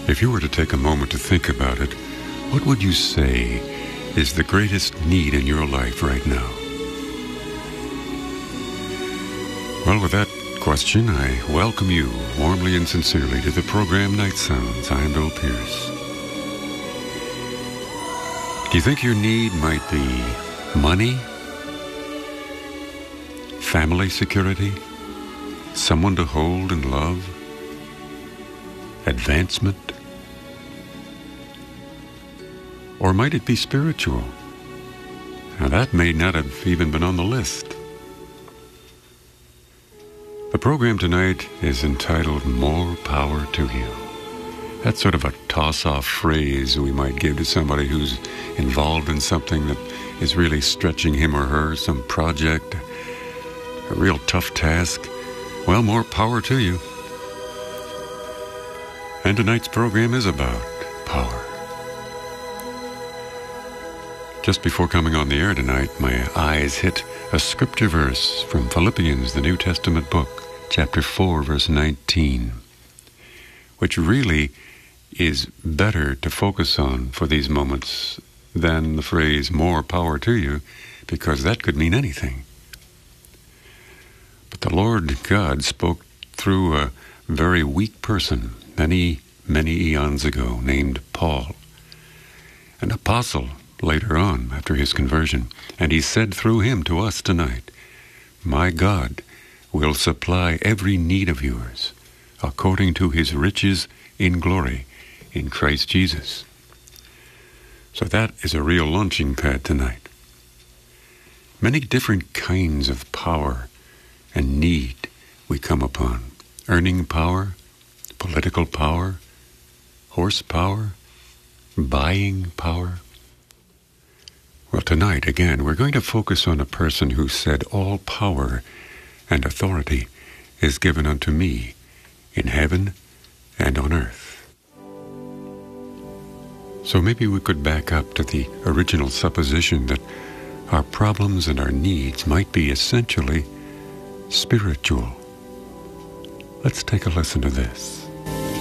If you were to take a moment to think about it, what would you say is the greatest need in your life right now? Well, with that question, I welcome you warmly and sincerely to the program Night Sounds. I'm Bill Pierce. Do you think your need might be money, family security, someone to hold and love, advancement? Or might it be spiritual? Now that may not have even been on the list. The program tonight is entitled More Power to You. That's sort of a toss-off phrase we might give to somebody who's involved in something that is really stretching him or her, some project, a real tough task. Well, more power to you. And tonight's program is about power. Just before coming on the air tonight, my eyes hit a scripture verse from Philippians, the New Testament book, chapter 4, verse 19, which really is better to focus on for these moments than the phrase, more power to you, because that could mean anything. But the Lord God spoke through a very weak person many, many eons ago named Paul, an apostle later on after his conversion. And he said through him to us tonight, my God will supply every need of yours according to his riches in glory in Christ Jesus. So that is a real launching pad tonight. Many different kinds of power and need we come upon. Earning power, political power, horsepower, buying power. Well, tonight, again, we're going to focus on a person who said, all power and authority is given unto me in heaven and on earth. So maybe we could back up to the original supposition that our problems and our needs might be essentially spiritual. Let's take a listen to this.